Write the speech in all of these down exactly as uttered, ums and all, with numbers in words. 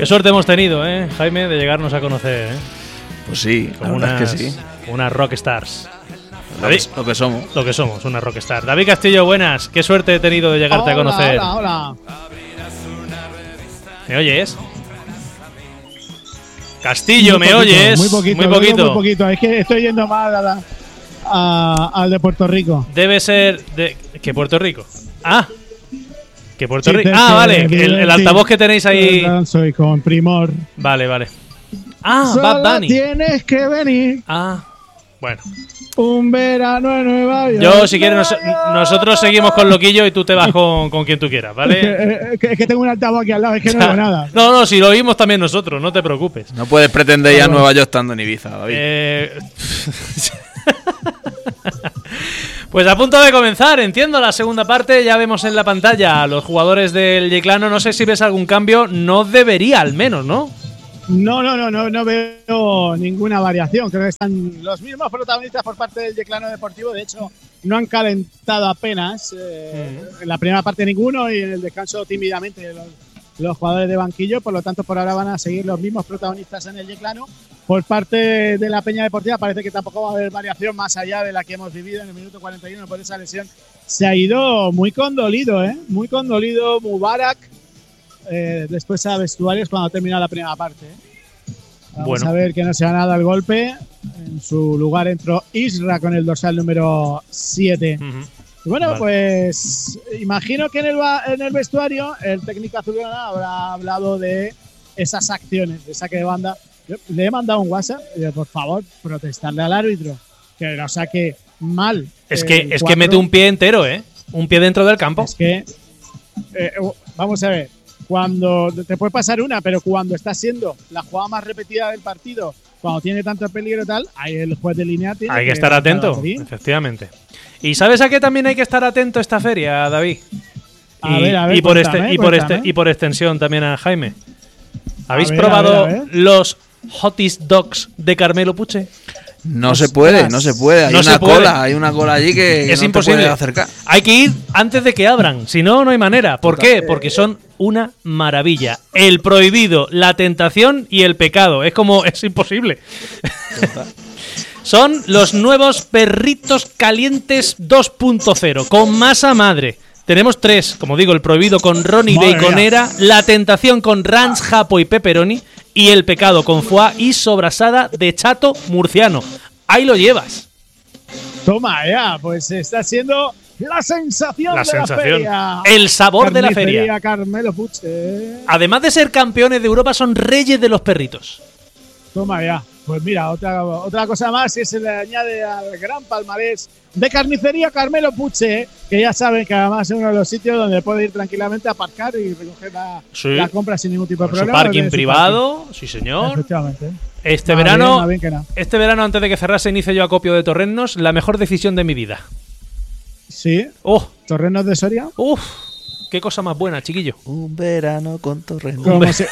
Qué suerte hemos tenido, ¿eh, Jaime, de llegarnos a conocer, ¿eh? Pues sí, la Como verdad unas, es que sí. Unas rockstars. Lo que, lo que somos. Lo que somos, unas rockstars. David Castillo, buenas. Qué suerte he tenido de llegarte hola, a conocer. Hola, hola. ¿Me oyes? Castillo, muy ¿me poquito, oyes? Muy poquito, muy poquito. Muy poquito. Es que estoy yendo más a la, a, al de Puerto Rico. Debe ser de ¿qué Puerto Rico? Ah, que Puerto Sí, Rico. de- Ah, de- vale, de- el, el sí. altavoz que tenéis ahí. Soy con Primor. Vale, vale. Ah, Solo Bad Bunny. tienes que venir Ah, bueno. un verano en Nueva York. Yo, si quieres, nos- nosotros seguimos con Loquillo y tú te vas con, con quien tú quieras, ¿vale? Es que, es que- es que tengo un altavoz aquí al lado, es que no oigo nada. No, no, si lo oímos también nosotros, no te preocupes. No puedes pretender ir a Nueva York estando en Ibiza, David. Eh... Pues a punto de comenzar, entiendo la segunda parte. Ya vemos en la pantalla a los jugadores del Yeclano. No sé si ves algún cambio. No debería, al menos, ¿no? No, no, no, no, no veo ninguna variación. Creo que están los mismos protagonistas por parte del Yeclano Deportivo. De hecho, no han calentado apenas. Eh, Mm. En la primera parte ninguno y en el descanso tímidamente los, los jugadores de banquillo. Por lo tanto, por ahora van a seguir los mismos protagonistas en el Yeclano. Por parte de la Peña Deportiva parece que tampoco va a haber variación más allá de la que hemos vivido en el minuto cuarenta y uno por esa lesión. Se ha ido muy condolido, ¿eh? Muy condolido Mubarak. Eh, después a vestuarios cuando termina la primera parte. ¿eh? Vamos Bueno. a ver que no se ha nada el golpe. En su lugar entró Isra con el dorsal número siete. Ujú. Y bueno, Vale. pues imagino que en el, va- en el vestuario el técnico azulgrana habrá hablado de esas acciones de saque de banda. Yo le he mandado un WhatsApp y digo, por favor, protestarle al árbitro que lo saque mal. Es que, el es que cuatro. mete un pie entero, ¿eh? Un pie dentro del campo. Es que, eh, vamos a ver, cuando te puede pasar una, pero cuando está siendo la jugada más repetida del partido, cuando tiene tanto peligro y tal, ahí el juez de línea tiene Hay que estar atento, bien. efectivamente. ¿Y sabes a qué también hay que estar atento esta feria, David? A y, ver, a ver, y por cuéntame, este, y por este, cuéntame. y por extensión también a Jaime. ¿Habéis ver, probado a ver, a ver. los Hotis Dogs de Carmelo Puche? No se puede, no se puede. Hay No se una puede. cola, hay una cola allí que Es no imposible. te puedes acercar. Hay que ir antes de que abran, si no, no hay manera. ¿Por qué? Porque son una maravilla. El prohibido, la tentación y el pecado. Es como, es imposible. Son los nuevos perritos calientes dos punto cero, con masa madre. Tenemos tres, como digo, el prohibido con ron y Madre baconera, la tentación con ranch, japo y pepperoni, y el pecado con foie y sobrasada de chato murciano. Ahí lo llevas. Toma, ya, pues está siendo la sensación La de sensación. la feria. El sabor de la Carnicería feria. Carmelo Puche. Además de ser campeones de Europa, son reyes de los perritos. Toma ya. Pues mira, otra, otra cosa más que se le añade al gran palmarés de Carnicería Carmelo Puche, que ya saben que además es uno de los sitios donde puede ir tranquilamente a aparcar y recoger la, Sí. la compra sin ningún tipo de Con su problema. parking Desde su privado, sí parking. señor. Efectivamente. Este Más bien, verano, más bien que nada. este verano antes de que cerrase inicie yo acopio de torrenos, la mejor decisión de mi vida. Sí, Oh, Torrenos de Soria. uf, qué cosa más buena, chiquillo. Un verano con torreno. Como se...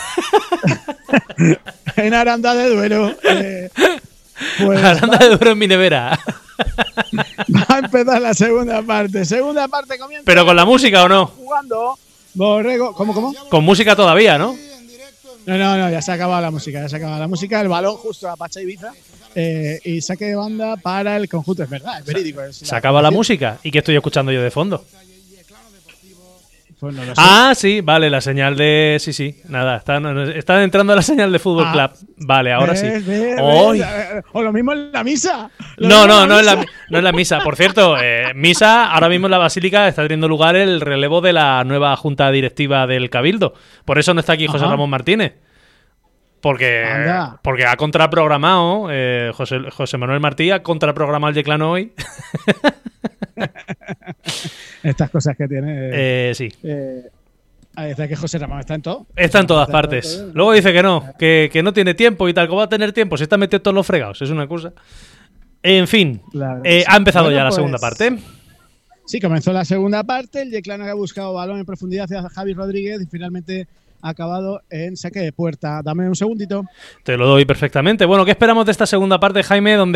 en Aranda de Duero. eh, pues Aranda de Duero en mi nevera. va a empezar la segunda parte. Segunda parte comienza. Pero con la música o no? Jugando. Borrego. ¿Cómo, cómo? Con música todavía, ¿no? No, no, no, ya se ha acabado la música, ya se ha acabado la música, el balón justo a Pacha Ibiza eh, y saque de banda para el conjunto, es verdad, es verídico. Es Se acaba la música. ¿Y qué estoy escuchando yo de fondo? Pues no lo sé. Ah, sí, vale, la señal de... Sí, sí, nada, están, están entrando a la señal de Fútbol Ah. Club. Vale, ahora sí. ¿Ves, ves, ¡Ay! ves? Eh, O lo mismo en la misa. Lo No, mismo no, en no es, la, misa. no es la misa. Por cierto, eh, misa, ahora mismo en la Basílica está teniendo lugar el relevo de la nueva junta directiva del Cabildo. Por eso no está aquí José Ajá. Ramón Martínez. Porque, Anda. porque ha contraprogramado, eh, José, José Manuel Martí ha contraprogramado el Yeclano hoy. Estas cosas que tiene. Eh, Eh, sí, eh, a decir que José Ramón está en todo. está en todas Está en partes. todo. Luego dice que no, que, que no tiene tiempo y tal. ¿Cómo va a tener tiempo? Se está metiendo todos los fregados, es una cosa. En fin, Claro, eh, sí. ha empezado Bueno, ya la pues, segunda parte. Sí, comenzó la segunda parte. El Yeclano ha buscado balón en profundidad hacia Javi Rodríguez y finalmente ha acabado en saque de puerta. Dame un segundito. Te lo doy perfectamente. Bueno, ¿qué esperamos de esta segunda parte, Jaime? Donde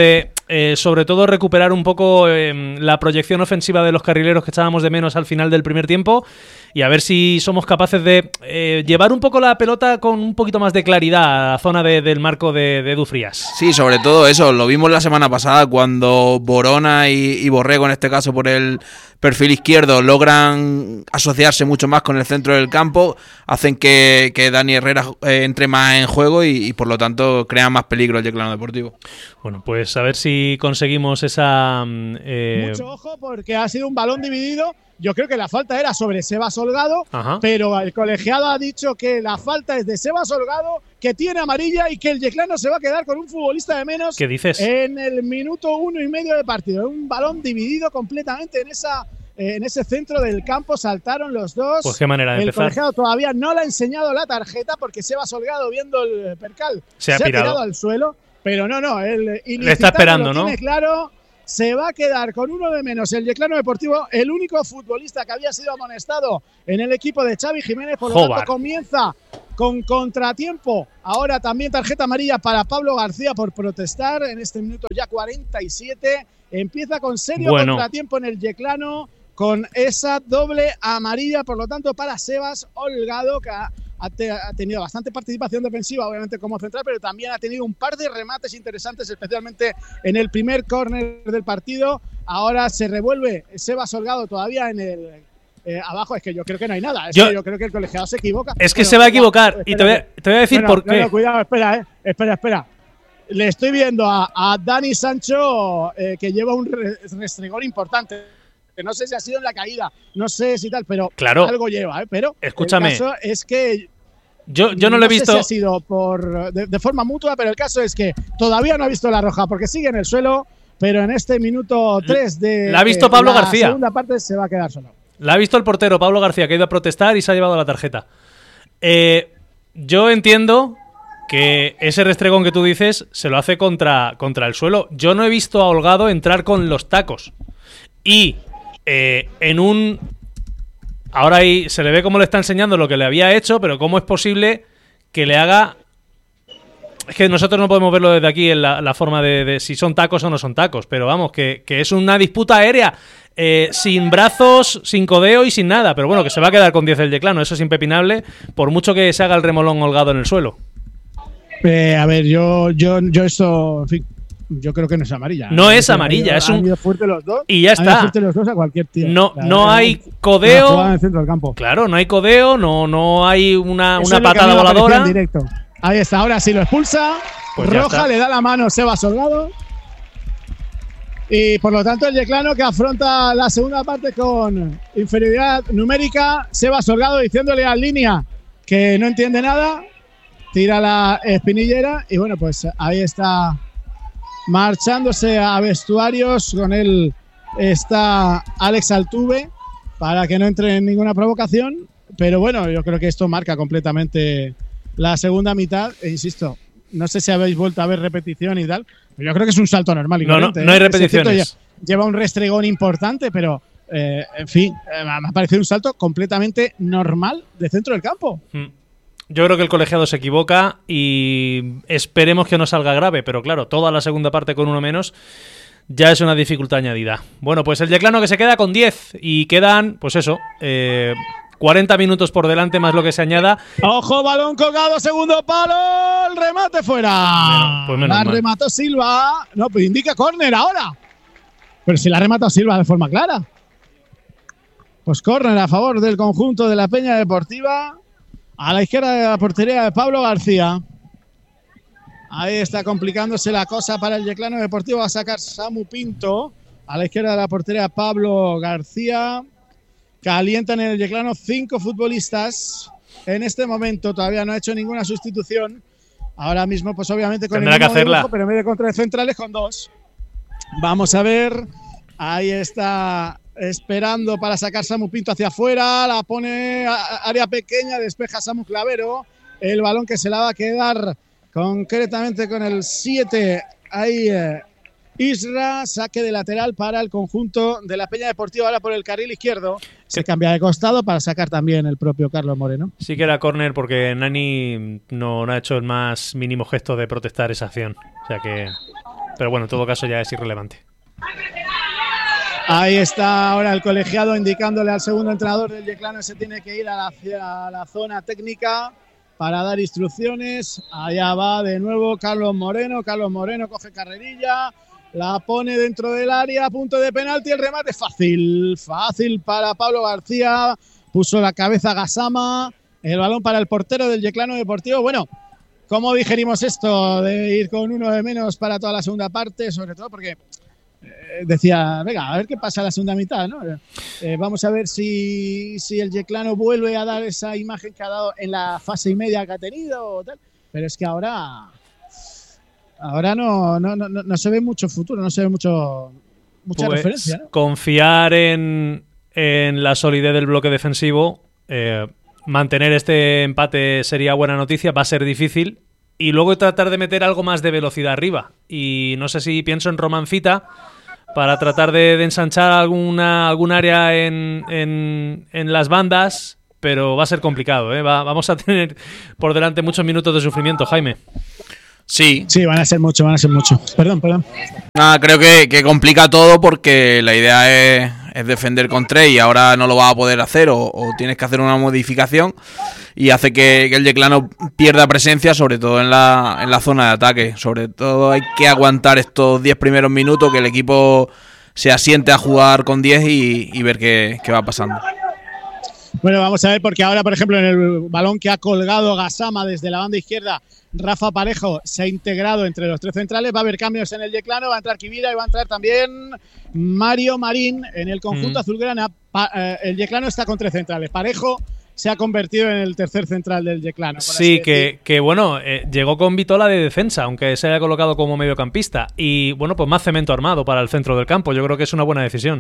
eh, sobre todo recuperar un poco eh, la proyección ofensiva de los carrileros que echábamos de menos al final del primer tiempo y a ver si somos capaces de eh, llevar un poco la pelota con un poquito más de claridad a la zona de, del marco de, de Edu Frías. Sí, sobre todo eso, lo vimos la semana pasada cuando Borona y, y Borrego, en este caso por el perfil izquierdo, logran asociarse mucho más con el centro del campo, hacen que, que Dani Herrera eh, entre más en juego y, y por lo tanto crean más peligro el Yeclano Deportivo. Bueno, pues a ver si conseguimos esa... Eh... Mucho ojo porque ha sido un balón dividido. Yo creo que la falta era sobre Sebas Holgado, Ajá. pero el colegiado ha dicho que la falta es de Sebas Holgado, que tiene amarilla y que el Yeclano se va a quedar con un futbolista de menos. ¿Qué dices? En el minuto uno y medio de partido. Un balón dividido completamente en esa en ese centro del campo. Saltaron los dos. Pues qué manera de el empezar. El colegiado todavía no le ha enseñado la tarjeta porque Sebas Holgado, viendo el percal, se ha, se ha pirado. tirado al suelo. Pero no, no. Él le está esperando, lo ¿no? Tiene claro. Se va a quedar con uno de menos el Yeclano Deportivo, el único futbolista que había sido amonestado en el equipo de Xavi Jiménez, por lo Jobar. tanto comienza con contratiempo. Ahora también tarjeta amarilla para Pablo García por protestar en este minuto ya cuarenta y siete. Empieza con serio bueno. contratiempo en el Yeclano con esa doble amarilla, por lo tanto para Sebas Holgado, que ha Ha, te, ha tenido bastante participación defensiva, obviamente como central, pero también ha tenido un par de remates interesantes, especialmente en el primer córner del partido. Ahora se revuelve Sebas Holgado todavía en el eh, abajo. Es que yo creo que no hay nada. Es yo, que yo creo que el colegiado se equivoca. Es que pero, se va a equivocar. espérate, y te voy a, te voy a decir bueno, por qué. No, no, cuidado, espera, eh. Espera, espera. Le estoy viendo a, a Dani Sancho eh, que lleva un restregón importante. Que no sé si ha sido en la caída, no sé si tal, pero claro. algo lleva, ¿eh? Pero escúchame. El caso es que yo, yo no, no lo he visto. Sé si ha sido por de, de forma mutua, pero el caso es que todavía no ha visto la roja porque sigue en el suelo, pero en este minuto tres de la ha visto Pablo la García. segunda parte se va a quedar solo. La ha visto el portero Pablo García, que ha ido a protestar y se ha llevado la tarjeta. Eh, yo entiendo que ese restregón que tú dices se lo hace contra, contra el suelo. Yo no he visto a Holgado entrar con los tacos. Y eh, en un... Ahora ahí se le ve cómo le está enseñando lo que le había hecho, pero cómo es posible que le haga... Es que nosotros no podemos verlo desde aquí en la, la forma de, de si son tacos o no son tacos, pero vamos, que, que es una disputa aérea eh, sin brazos, sin codeo y sin nada, pero bueno, que se va a quedar con diez el Yeclano, eso es impepinable, por mucho que se haga el remolón Holgado en el suelo. Eh, a ver, yo, yo, yo eso, en fin, yo creo que no es amarilla. No es amarilla, es un... Han ido fuerte los dos, y ya está. Han ido fuerte los dos a cualquier tío. No, la, no la, hay codeo. En el centro del campo. Claro, no hay codeo, no, no hay una, eso una es lo patada que voladora. En directo. Ahí está, ahora sí lo expulsa. Pues Roja le da la mano a Sebas Holgado. Y por lo tanto el Yeclano que afronta la segunda parte con inferioridad numérica. Sebas Holgado diciéndole a Línea que no entiende nada. Tira la espinillera y bueno, pues ahí está marchándose a vestuarios. Con él está Alex Altuve para que no entre en ninguna provocación. Pero bueno, yo creo que esto marca completamente la segunda mitad. E insisto, no sé si habéis vuelto a ver repetición y tal, pero yo creo que es un salto normal y no, corriente. No, no hay ¿eh? repeticiones. Lleva un restregón importante, pero eh, en fin, eh, me ha parecido un salto completamente normal de centro del campo. Mm. Yo creo que el colegiado se equivoca y esperemos que no salga grave, pero claro, toda la segunda parte con uno menos ya es una dificultad añadida. Bueno, pues el Yeclano que se queda con diez y quedan, pues eso, eh, cuarenta minutos por delante más lo que se añada. ¡Ojo, balón colgado, segundo palo! ¡El remate fuera! Menos, pues menos la mal. remató Silva. No, pues indica córner ahora. Pero si la ha rematado Silva de forma clara. Pues córner a favor del conjunto de la Peña Deportiva. A la izquierda de la portería de Pablo García. Ahí está complicándose la cosa para el Yeclano Deportivo. Va a sacar Samu Pinto. A la izquierda de la portería Pablo García. Calientan en el Yeclano cinco futbolistas. En este momento todavía no ha hecho ninguna sustitución. Ahora mismo, pues obviamente con Tendrá el que hacerla. Dibujo, pero en vez de con tres centrales, con dos. Vamos a ver. Ahí está esperando para sacar Samu Pinto hacia afuera. La pone a área pequeña, despeja Samu Clavero. El balón que se la va a quedar concretamente con el siete. Ahí eh, Isra, saque de lateral para el conjunto de la Peña Deportiva, ahora por el carril izquierdo. Se cambia de costado para sacar también el propio Carlos Moreno. Sí que era córner porque Nani no, no ha hecho el más mínimo gesto de protestar esa acción. O sea que... pero bueno, en todo caso ya es irrelevante. Ahí está ahora el colegiado indicándole al segundo entrenador del Yeclano que se tiene que ir a la, hacia la zona técnica para dar instrucciones. Allá va de nuevo Carlos Moreno. Carlos Moreno coge carrerilla, la pone dentro del área, punto de penalti, el remate fácil, fácil para Pablo García. Puso la cabeza Gassama, el balón para el portero del Yeclano Deportivo. Bueno, ¿cómo digerimos esto de ir con uno de menos para toda la segunda parte? Sobre todo porque decía, venga, a ver qué pasa en la segunda mitad, ¿no? Eh, vamos a ver si, si el Yeclano vuelve a dar esa imagen que ha dado en la fase y media que ha tenido o tal. Pero es que ahora ahora no, no, no, no se ve mucho futuro, no se ve mucho mucha pues referencia, ¿no? Confiar en, en la solidez del bloque defensivo, eh, mantener este empate sería buena noticia, va a ser difícil. Y luego tratar de meter algo más de velocidad arriba. Y no sé si pienso en Romancita para tratar de, de ensanchar alguna algún área en, en, en las bandas, pero va a ser complicado, ¿eh? Va, vamos a tener por delante muchos minutos de sufrimiento, Jaime. Sí. Sí, van a ser mucho, van a ser mucho. Perdón, perdón. Nada, creo que, que complica todo porque la idea es, es defender con tres y ahora no lo vas a poder hacer o, o tienes que hacer una modificación y hace que, que el Yeclano pierda presencia, sobre todo en la, en la zona de ataque. Sobre todo hay que aguantar estos diez primeros minutos, que el equipo se asiente a jugar con diez y, y ver qué, qué va pasando. Bueno, vamos a ver, porque ahora, por ejemplo, en el balón que ha colgado Gassama desde la banda izquierda, Rafa Parejo se ha integrado entre los tres centrales. Va a haber cambios en el Yeclano, va a entrar Kibira y va a entrar también Mario Marín en el conjunto mm. azulgrana. Pa, eh, el Yeclano está con tres centrales. Parejo se ha convertido en el tercer central del Yeclano. Sí, que, que bueno, eh, llegó con Vitola de defensa, aunque se haya colocado como mediocampista. Y bueno, pues más cemento armado para el centro del campo. Yo creo que es una buena decisión.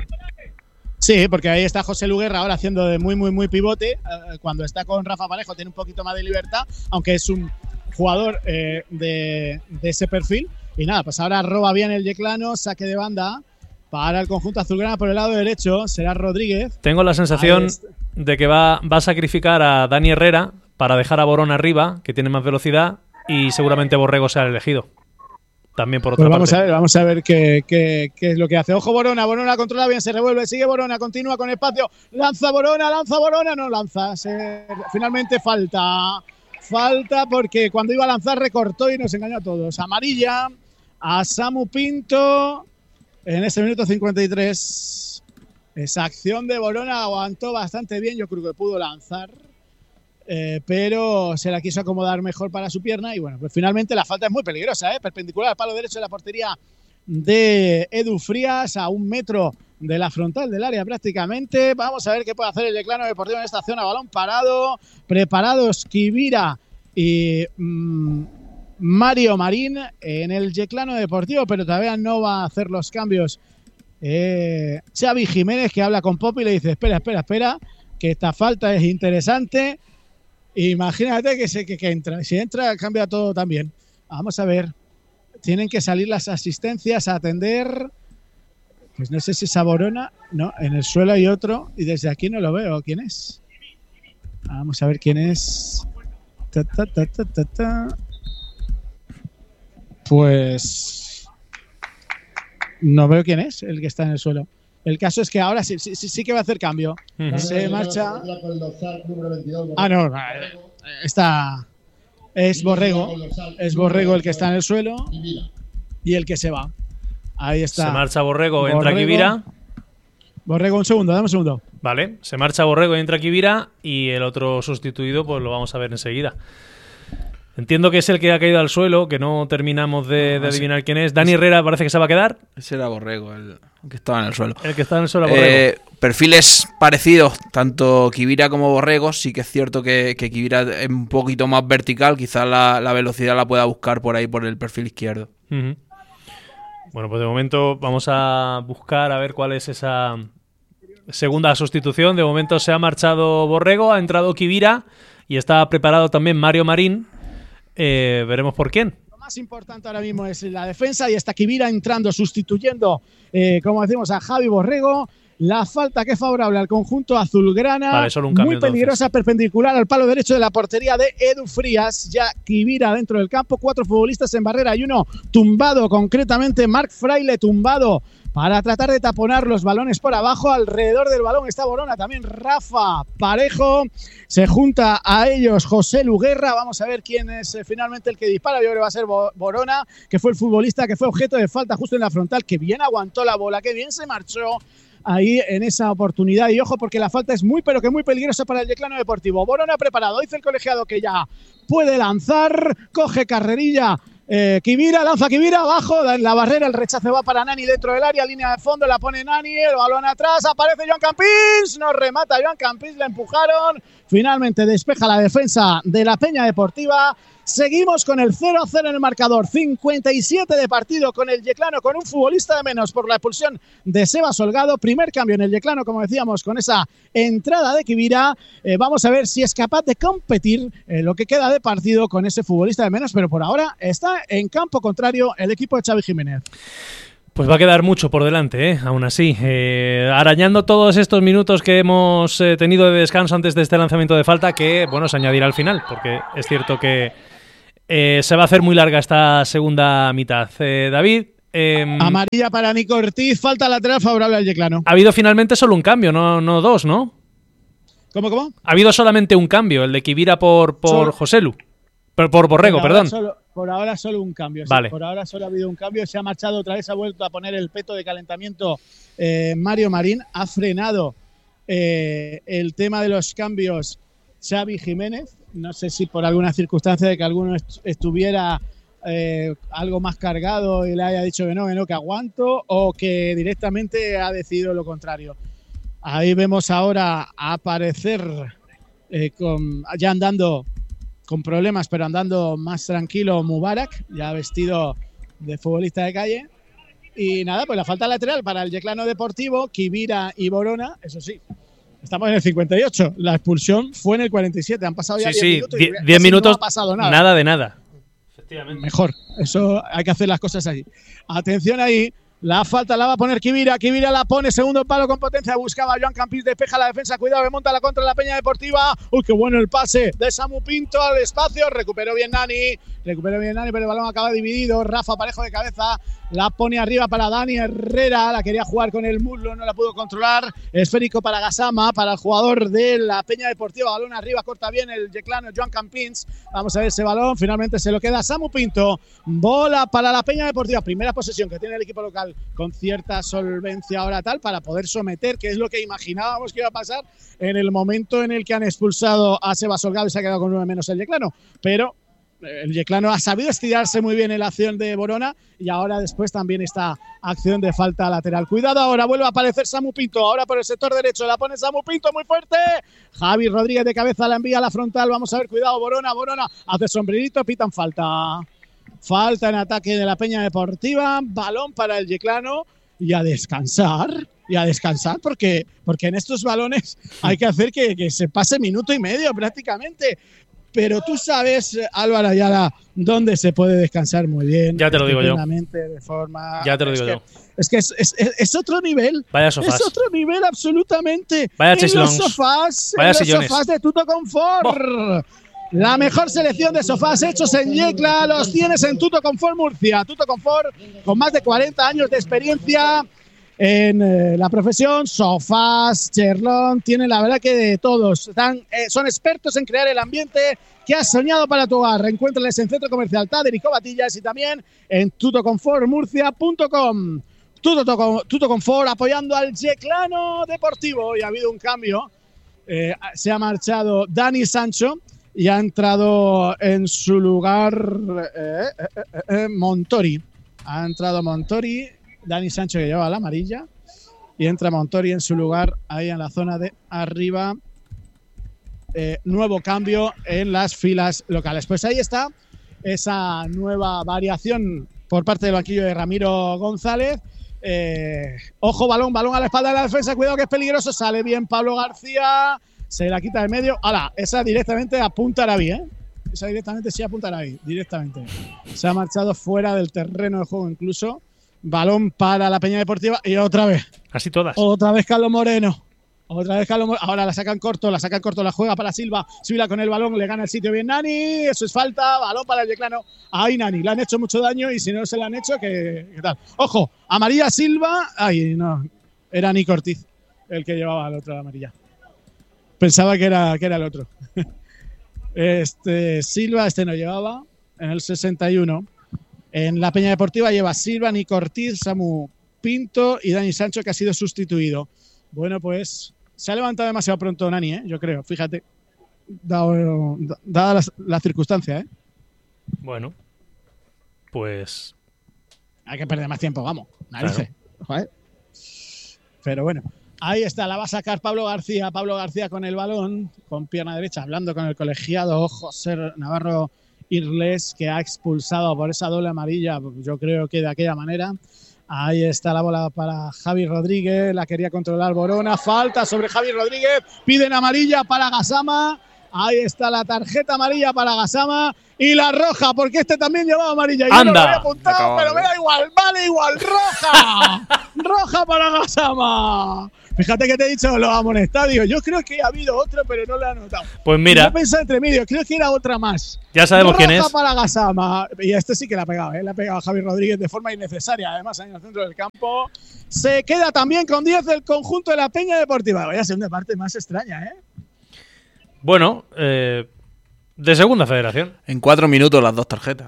Sí, porque ahí está José Luguerra ahora haciendo de muy, muy, muy pivote. Eh, cuando está con Rafa Parejo tiene un poquito más de libertad, aunque es un jugador eh, de, de ese perfil. Y nada, pues ahora roba bien el Yeclano, saque de banda para el conjunto azulgrana por el lado derecho. Será Rodríguez. Tengo la sensación de que va, va a sacrificar a Dani Herrera para dejar a Borón arriba, que tiene más velocidad, y seguramente Borrego sea el elegido. También por otra pues vamos parte. A ver, vamos a ver qué, qué, qué es lo que hace. Ojo Borona, Borona controla bien, se revuelve, sigue Borona, continúa con espacio, lanza Borona, lanza Borona, no lanza. Se, finalmente falta, falta porque cuando iba a lanzar recortó y nos engañó a todos. Amarilla a Samu Pinto en este minuto cincuenta y tres. Esa acción de Borona aguantó bastante bien, yo creo que pudo lanzar. Eh, pero se la quiso acomodar mejor para su pierna y bueno, pues finalmente la falta es muy peligrosa, ¿eh? Perpendicular al palo derecho de la portería de Edu Frías, a un metro de la frontal del área prácticamente. Vamos a ver qué puede hacer el Yeclano Deportivo en esta zona. Balón parado, preparados Kibira y mmm, Mario Marín en el Yeclano Deportivo, pero todavía no va a hacer los cambios eh, Xavi Jiménez, que habla con Popi y le dice espera, espera, espera, que esta falta es interesante. Imagínate que, se, que, que entra. Si entra, cambia todo también. Vamos a ver. Tienen que salir las asistencias a atender. Pues no sé si es a Borona. No, en el suelo hay otro. Y desde aquí no lo veo. ¿Quién es? Vamos a ver quién es. Ta, ta, ta, ta, ta, ta. Pues no veo quién es el que está en el suelo. El caso es que ahora sí, sí, sí que va a hacer cambio. Uh-huh. Se marcha. Ah, no, está. Es Borrego. Es Borrego el que está en el suelo y el que se va. Ahí está. Se marcha Borrego, Borrego. Entra Kibira. Borrego, un segundo, dame un segundo. Vale, se marcha Borrego y entra Kibira y el otro sustituido, pues lo vamos a ver enseguida. Entiendo que es el que ha caído al suelo, que no terminamos de, de adivinar quién es. Dani Herrera parece que se va a quedar. Ese era Borrego, el que estaba en el suelo. El que estaba en el suelo, Borrego. Eh, perfiles parecidos, tanto Kibira como Borrego. Sí que es cierto que, que Kibira es un poquito más vertical. Quizás la, la velocidad la pueda buscar por ahí, por el perfil izquierdo. Uh-huh. Bueno, pues de momento vamos a buscar a ver cuál es esa segunda sustitución. De momento se ha marchado Borrego, ha entrado Kibira y está preparado también Mario Marín. Eh, veremos por quién. Lo más importante ahora mismo es la defensa y está Kibira entrando, sustituyendo, eh, como decimos, a Javi Borrego. La falta que es favorable al conjunto azulgrana. Vale, solo un cambio, muy peligrosa, entonces. Perpendicular al palo derecho de la portería de Edu Frías. Ya Kibira dentro del campo. Cuatro futbolistas en barrera y uno tumbado, concretamente Marc Fraile tumbado para tratar de taponar los balones por abajo. Alrededor del balón está Borona, también Rafa Parejo. Se junta a ellos José Luguerra. Vamos a ver quién es eh, finalmente el que dispara. Yo creo que va a ser Borona, que fue el futbolista que fue objeto de falta justo en la frontal, que bien aguantó la bola, que bien se marchó ahí en esa oportunidad. Y ojo, porque la falta es muy, pero que muy peligrosa para el Yeclano Deportivo. Borona preparado, dice el colegiado que ya puede lanzar, coge carrerilla. Eh, Kibira, lanza Kibira, abajo, en la barrera, el rechace va para Nani dentro del área, línea de fondo, la pone Nani, el balón atrás, aparece Joan Campins, no remata Joan Campins, la empujaron, finalmente despeja la defensa de la Peña Deportiva. Seguimos con el cero a cero en el marcador, cincuenta y siete de partido con el Yeclano, con un futbolista de menos por la expulsión de Sebas Holgado. Primer cambio en el Yeclano, como decíamos, con esa entrada de Kibira. Eh, vamos a ver si es capaz de competir en lo que queda de partido con ese futbolista de menos, pero por ahora está en campo contrario el equipo de Xavi Jiménez. Pues va a quedar mucho por delante, ¿eh? Aún así. Eh, arañando todos estos minutos que hemos eh, tenido de descanso antes de este lanzamiento de falta, que, bueno, se añadirá al final, porque es cierto que eh, se va a hacer muy larga esta segunda mitad. Eh, David. Eh, Amarilla para Nico Ortiz, falta lateral favorable al Yeclano. Ha habido finalmente solo un cambio, no, no dos, ¿no? ¿Cómo, cómo? Ha habido solamente un cambio, el de Kibira por, por Solo. Joselu. Por, por Borrego, por perdón. Solo, por ahora solo un cambio. Sí, vale. Por ahora solo ha habido un cambio. Se ha marchado otra vez, ha vuelto a poner el peto de calentamiento eh, Mario Marín. Ha frenado eh, el tema de los cambios Xavi Jiménez. No sé si por alguna circunstancia de que alguno est- estuviera eh, algo más cargado y le haya dicho que no, que no, que aguanto, o que directamente ha decidido lo contrario. Ahí vemos ahora aparecer eh, con, ya andando con problemas, pero andando más tranquilo Mubarak, ya vestido de futbolista de calle. Y nada, pues la falta lateral para el Yeclano Deportivo, Kibira y Borona, eso sí. Estamos en el cincuenta y ocho. La expulsión fue en el cuarenta y siete. Han pasado ya Sí, diez sí, minutos. die- y diez casi minutos, no ha pasado nada. nada de nada. Efectivamente. Mejor. Eso hay que hacer las cosas ahí. Atención ahí. La falta la va a poner Kibira. Kibira la pone. Segundo palo con potencia. Buscaba Joan Campins. Despeja la defensa. Cuidado que monta la contra de la Peña Deportiva. Uy, qué bueno el pase de Samu Pinto al espacio. Recuperó bien Nani. Recuperó bien Nani, pero el balón acaba dividido. Rafa Parejo de cabeza. La pone arriba para Dani Herrera. La quería jugar con el muslo. No la pudo controlar. Esférico para Gassama. Para el jugador de la Peña Deportiva. Balón arriba. Corta bien el Yeclano Joan Campins. Vamos a ver ese balón. Finalmente se lo queda Samu Pinto. Bola para la Peña Deportiva. Primera posesión que tiene el equipo local con cierta solvencia ahora tal para poder someter, que es lo que imaginábamos que iba a pasar en el momento en el que han expulsado a Sebas Holgado y se ha quedado con uno menos el Yeclano. Pero el Yeclano ha sabido estirarse muy bien en la acción de Borona y ahora después también esta acción de falta lateral. Cuidado ahora, vuelve a aparecer Samu Pinto, ahora por el sector derecho, la pone Samu Pinto muy fuerte. Javi Rodríguez de cabeza la envía a la frontal, vamos a ver, cuidado Borona, Borona hace sombrerito, pitan falta. Falta en ataque de la Peña Deportiva, balón para el Yeclano y a descansar, y a descansar porque, porque en estos balones hay que hacer que, que se pase minuto y medio prácticamente. Pero tú sabes, Álvaro Ayala, dónde se puede descansar muy bien. Ya te lo digo yo. De forma, Ya te lo digo es yo. que, es que es, es, es otro nivel. Vaya sofás. Es otro nivel absolutamente. Vaya en los chislons. sofás, Vaya en los sillones. sofás de Tuto Confort. Boh. La mejor selección de sofás hechos en Yecla los tienes en Tuto Confort Murcia. Tuto Confort, con más de cuarenta años de experiencia en eh, la profesión, sofás, cherlón, tienen la verdad que de todos. Están, eh, son expertos en crear el ambiente que has soñado para tu hogar. Encuéntrales en Centro Comercial Tader y Covatillas y también en tuto confort murcia punto com. Tuto, Tuto Confort apoyando al Yeclano Deportivo y ha habido un cambio. Eh, se ha marchado Dani Sancho y ha entrado en su lugar eh, eh, eh, eh, Montori. Ha entrado Montori, Dani Sancho que lleva la amarilla, y entra Montori en su lugar ahí en la zona de arriba. Eh, nuevo cambio en las filas locales. Pues ahí está esa nueva variación por parte del banquillo de Ramiro González. Eh, ojo, balón, balón a la espalda de la defensa, cuidado que es peligroso, sale bien Pablo García. Se la quita de medio. ¡Hala! Esa directamente apunta a Arabi, ¿eh? Esa directamente sí apunta a Arabi. Directamente. Se ha marchado fuera del terreno de juego incluso. balón para la Peña Deportiva y otra vez. Así todas. Otra vez Carlos Moreno. Otra vez Carlos Moreno. Ahora la sacan corto, la sacan corto, la juega para Silva. Silva con el balón, le gana el sitio bien Nani. Eso es falta, balón para el Yeclano. Ahí Nani, le han hecho mucho daño y si no se le han hecho, ¿qué, qué tal? Ojo, amarilla Silva. Ay, no, era Nico Ortiz el que llevaba al otro la amarilla. Pensaba que era, que era el otro. Este Silva, este no llevaba en el sesenta y uno. En la Peña Deportiva lleva Silva, Nico Ortiz, Samu Pinto y Dani Sancho, que ha sido sustituido. Bueno, pues se ha levantado demasiado pronto Nani, ¿eh? Yo creo, fíjate, dado, dada la, la circunstancia, ¿eh? Bueno, pues hay que perder más tiempo, vamos, narices. Claro. Pero bueno, ahí está, la va a sacar Pablo García. Pablo García con el balón, con pierna derecha, hablando con el colegiado José Navarro Irles, que ha expulsado por esa doble amarilla, yo creo que de aquella manera. Ahí está la bola para Javi Rodríguez, la quería controlar Borona, falta sobre Javi Rodríguez, piden amarilla para Gassama, ahí está la tarjeta amarilla para Gassama y la roja, porque este también llevaba amarilla y yo no lo había apuntado, pero me da igual, vale igual, roja, roja para Gassama. Fíjate que te he dicho los amonestados, yo creo que ha habido otro, pero no lo he anotado. Pues mira. Yo pensé entre medio, creo que era otra más. Ya sabemos roja quién es. Para Gassama. Y este sí que la ha pegado, ¿eh? La ha pegado a Javi Rodríguez de forma innecesaria, además, en el centro del campo. Se queda también con diez del conjunto de la Peña Deportiva. Vaya segunda parte más extraña, ¿eh? Bueno, eh, de segunda federación. En cuatro minutos las dos tarjetas.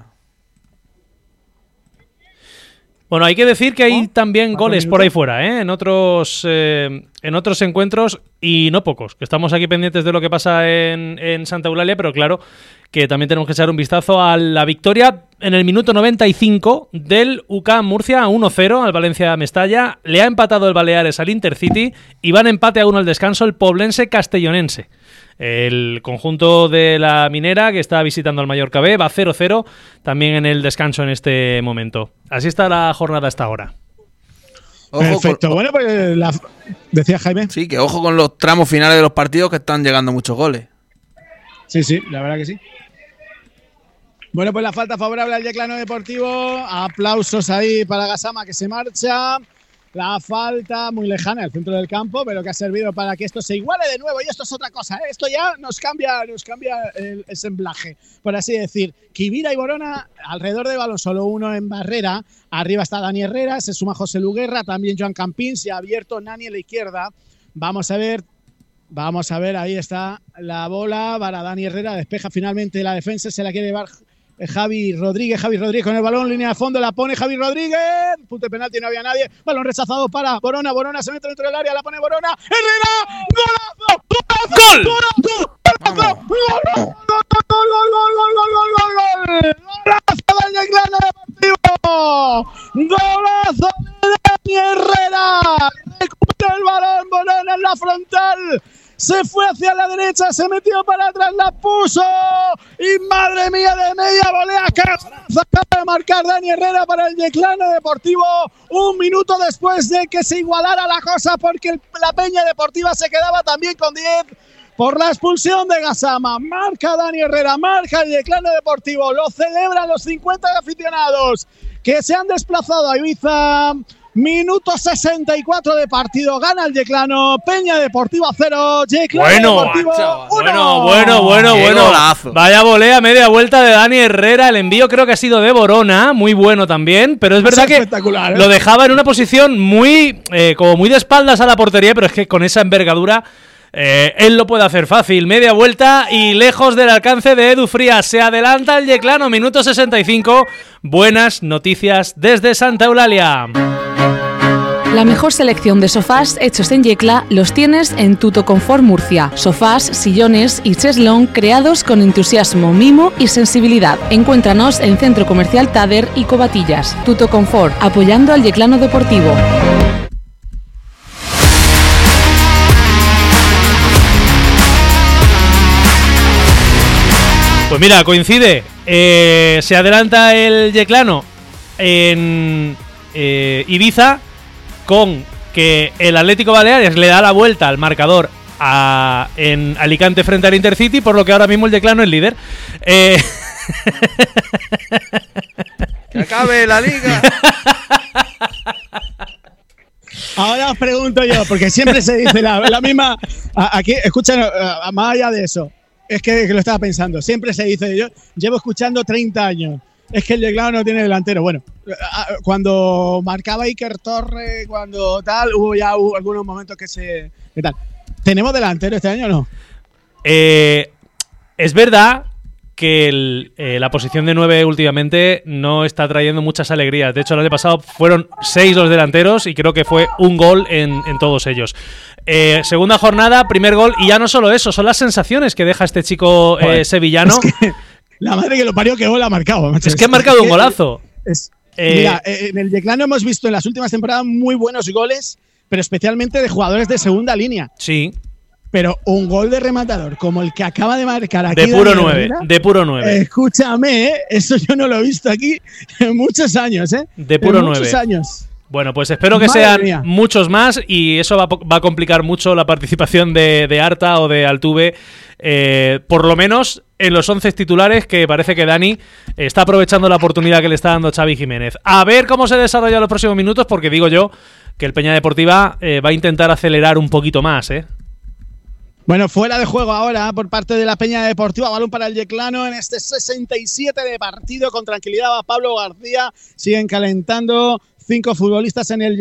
Bueno, hay que decir que hay ¿Oh? también goles minutos? por ahí fuera, ¿eh? En otros eh, en otros encuentros y no pocos, que estamos aquí pendientes de lo que pasa en, en Santa Eulalia, pero claro que también tenemos que echar un vistazo a la victoria en el minuto noventa y cinco del U C A M Murcia uno cero al Valencia Mestalla. Le ha empatado el Baleares al Intercity y van empate a uno al descanso el Poblense Castellonense. El conjunto de la Minera, que está visitando al Mallorca B, va cero cero también en el descanso en este momento. Así está la jornada hasta ahora. Ojo Perfecto. con, bueno, pues la, decía Jaime. Sí, que ojo con los tramos finales de los partidos que están llegando muchos goles. Sí, sí, la verdad que sí. Bueno, pues la falta favorable al Yeclano Deportivo. Aplausos ahí para Gassama, que se marcha. La falta muy lejana al centro del campo, pero que ha servido para que esto se iguale de nuevo. Y esto es otra cosa, ¿eh? Esto ya nos cambia, nos cambia el, el semblaje, por así decir. Kibira y Borona alrededor de balón, solo uno en barrera. Arriba está Dani Herrera, se suma José Luguerra, también Joan Campín, se ha abierto Nani a la izquierda. Vamos a ver, vamos a ver, ahí está la bola para Dani Herrera. Despeja finalmente la defensa, se la quiere llevar Javi Rodríguez, Javi Rodríguez con el balón, línea de fondo, la pone Javi Rodríguez, punto de penalti, no había nadie, balón rechazado para Borona, Borona se mete dentro del área, la pone Borona, Herrera, ¡golazo! ¡Gol! ¡Golazo! ¡Golazo! ¡Gol! ¡Golazo del Yeclano Deportivo! ¡Golazo de Dani Herrera! Recupera el balón, Borona en la frontal. Se fue hacia la derecha, se metió para atrás, la puso y madre mía de media volea que acaba de marcar Dani Herrera para el Yeclano Deportivo un minuto después de que se igualara la cosa, porque el, la Peña Deportiva se quedaba también con diez por la expulsión de Gassama. Marca Dani Herrera, marca el Yeclano Deportivo, lo celebran los cincuenta aficionados que se han desplazado a Ibiza. Minuto sesenta y cuatro de partido, gana el Yeclano, Peña Deportiva cero, Yeclano bueno, Deportivo chaval, uno. Bueno, bueno, bueno, Qué bueno. golazo. Vaya volea, media vuelta de Dani Herrera. El envío creo que ha sido de Borona, muy bueno también, pero es verdad que espectacular, ¿eh? lo dejaba en una posición muy, eh, como muy de espaldas a la portería, pero es que con esa envergadura eh, él lo puede hacer fácil. Media vuelta y lejos del alcance de Edu Frías. Se adelanta el Yeclano, minuto sesenta y cinco. Buenas noticias desde Santa Eulalia. La mejor selección de sofás hechos en Yecla los tienes en Tuto Confort Murcia. Sofás, sillones y cheslón creados con entusiasmo, mimo y sensibilidad. Encuéntranos en Centro Comercial Tader y Cobatillas. Tuto Confort, apoyando al Yeclano Deportivo. Pues mira, coincide. Eh, se adelanta el Yeclano en eh, Ibiza con que el Atlético Baleares le da la vuelta al marcador a, en Alicante frente al Intercity, por lo que ahora mismo el Yeclano es líder. Eh... Que acabe la liga. Ahora os pregunto yo, porque siempre se dice la, la misma. a- Aquí, escuchen, a- más allá de eso, es que, que lo estaba pensando. Siempre se dice, yo llevo escuchando treinta años. Es que el Yeclano no tiene delantero. Bueno, a- a- cuando marcaba Iker Torre, cuando tal, hubo ya hubo algunos momentos que se. ¿Qué tal? ¿Tenemos delantero este año o no? Eh, es verdad que el, eh, la posición de nueve últimamente no está trayendo muchas alegrías. De hecho, el año pasado fueron seis los delanteros y creo que fue un gol en, en todos ellos. Eh, segunda jornada, primer gol, y ya no solo eso, son las sensaciones que deja este chico eh, Joder, sevillano. Es que la madre que lo parió, que gol ha marcado. macho. Es que ha marcado un que- golazo. Es, Eh, mira, eh, en el Yeclano hemos visto en las últimas temporadas muy buenos goles, pero especialmente de jugadores de segunda línea. Sí, Pero un gol de rematador como el que acaba de marcar aquí de puro Dani nueve, Herrera, de puro nueve. eh, escúchame, ¿eh? Eso yo no lo he visto aquí en muchos años, ¿eh? De puro en nueve. muchos años. Bueno, pues espero que Madre sean mía. muchos más y eso va, a po- va a complicar mucho la participación de, de Arta o de Altuve, eh, por lo menos en los once titulares, que parece que Dani está aprovechando la oportunidad que le está dando Xavi Jiménez. A ver cómo se desarrolla los próximos minutos, porque digo yo que el Peña Deportiva eh, va a intentar acelerar un poquito más, ¿eh? Bueno, fuera de juego ahora por parte de la Peña Deportiva, balón para el Yeclano en este sesenta y siete de partido, con tranquilidad va Pablo García, siguen calentando cinco futbolistas en el